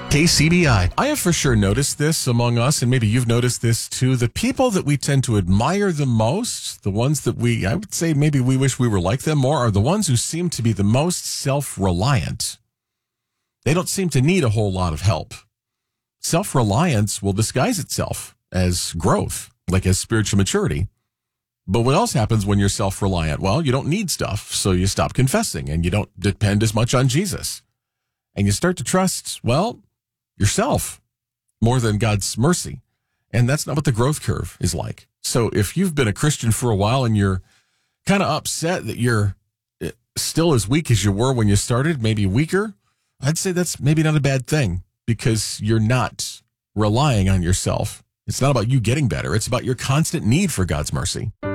KCBI. I have for sure noticed this among us, and maybe you've noticed this too. The people that we tend to admire the most, the ones that I would say maybe we wish we were like them more, are the ones who seem to be the most self-reliant. They don't seem to need a whole lot of help. Self-reliance will disguise itself as growth, like as spiritual maturity. But what else happens when you're self-reliant? Well, you don't need stuff, so you stop confessing, and you don't depend as much on Jesus. And you start to trust, well, yourself more than God's mercy. And that's not what the growth curve is like. So if you've been a Christian for a while and you're kind of upset that you're still as weak as you were when you started, maybe weaker, I'd say that's maybe not a bad thing, because you're not relying on yourself. It's not about you getting better. It's about your constant need for God's mercy.